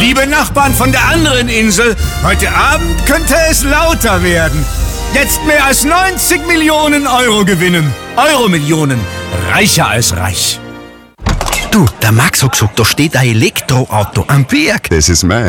Liebe Nachbarn von der anderen Insel, heute Abend könnte es lauter werden. Jetzt mehr als 90 Millionen Euro gewinnen. Euro-Millionen. Reicher als reich. Du, der Max hat gesagt, da steht ein Elektroauto am Berg. Das ist mein.